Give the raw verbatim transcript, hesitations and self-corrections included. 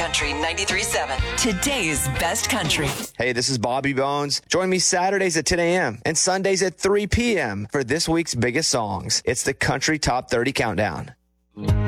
Country ninety-three point seven. Today's best country. Hey, this is Bobby Bones. Join me Saturdays at ten a.m. and Sundays at three p.m. for this week's biggest songs. It's the Country Top thirty Countdown.